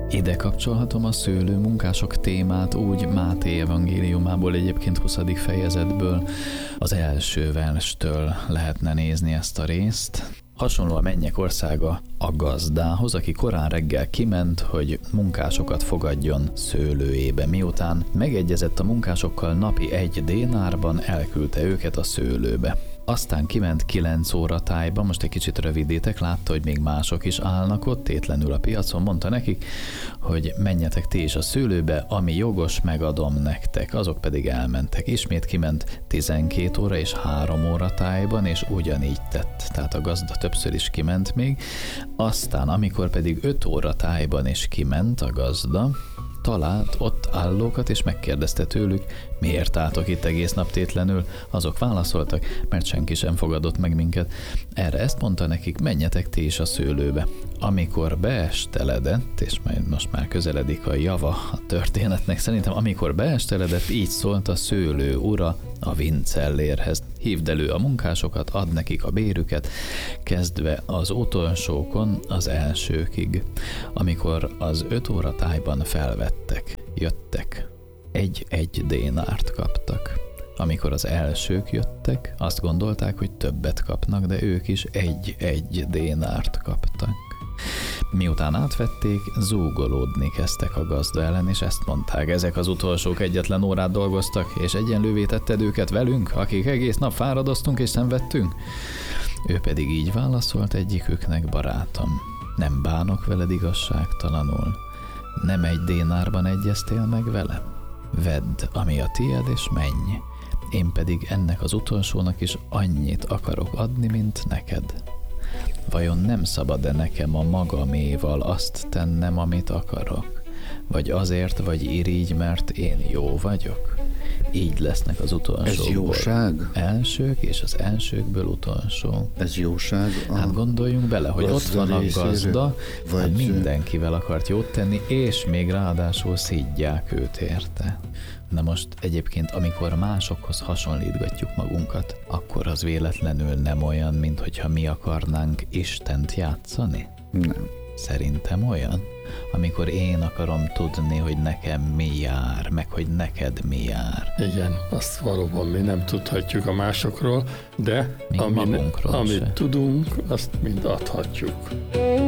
Ide kapcsolhatom a szőlőmunkások témát úgy Máté evangéliumából, egyébként 20. fejezetből, az első verstől lehetne nézni ezt a részt. Hasonló a mennyek országa a gazdához, aki korán reggel kiment, hogy munkásokat fogadjon szőlőjébe. Miután megegyezett a munkásokkal napi 1 dénárban, elküldte őket a szőlőbe. Aztán kiment 9 óra tájba, most egy kicsit rövidítek, látta, hogy még mások is állnak ott, tétlenül a piacon, mondta nekik, hogy menjetek ti is a szőlőbe, ami jogos, megadom nektek. Azok pedig elmentek. Ismét kiment 12 óra és 3 óra tájban, és ugyanígy tett. Tehát a gazda többször is kiment még. Aztán, amikor pedig 5 óra tájban is kiment a gazda, talált ott állókat, és megkérdezte tőlük, miért álltok itt egész nap tétlenül? Azok válaszoltak, mert senki sem fogadott meg minket. Erre ezt mondta nekik, menjetek ti is a szőlőbe. Amikor beesteledett, és most már közeledik a java a történetnek, szerintem amikor beesteledett, így szólt a szőlő ura a vincellérhez. Hívd elő a munkásokat, add nekik a bérüket, kezdve az utolsókon az elsőkig. Amikor az 5 óra tájban felvettek, jöttek, 1 dénárt kaptak. Amikor az elsők jöttek, azt gondolták, hogy többet kapnak, de ők is 1 dénárt kaptak. Miután átvették, zúgolódni kezdtek a gazda ellen, és ezt mondták, ezek az utolsók egyetlen órát dolgoztak, és egyenlővé tetted őket velünk, akik egész nap fáradoztunk és szenvedtünk? Ő pedig így válaszolt egyiküknek, barátom, nem bánok veled igazságtalanul, nem 1 dénárban egyeztél meg velem? Vedd, ami a tied, és menj, én pedig ennek az utolsónak is annyit akarok adni, mint neked. Vajon nem szabad-e nekem a magaméval azt tennem, amit akarok? Vagy azért vagy irigy, mert én jó vagyok? Így lesznek az utolsókból. Ez jóság? Elsők, és az elsőkből utolsó. Ez jóság? Hát gondoljunk bele, hogy ott van a gazda, vagy mindenkivel akart jót tenni, és még ráadásul szidják őt érte. Na most egyébként, amikor másokhoz hasonlítgatjuk magunkat, akkor az véletlenül nem olyan, mint hogyha mi akarnánk Istent játszani? Nem. Szerintem olyan. Amikor én akarom tudni, hogy nekem mi jár, meg hogy neked mi jár. Igen, azt valóban mi nem tudhatjuk a másokról, de amit tudunk, azt mind adhatjuk.